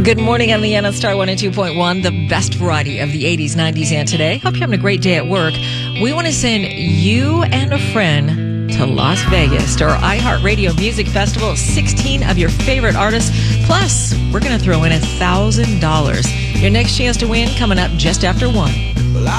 Good morning, I'm Leanna, Star 102.1, the best variety of the 80s, 90s, and today. Hope you're having a great day at work. We want to send you and a friend to Las Vegas to our iHeartRadio Music Festival. 16 of your favorite artists. Plus, we're going to throw in $1,000. Your next chance to win coming up just after 1.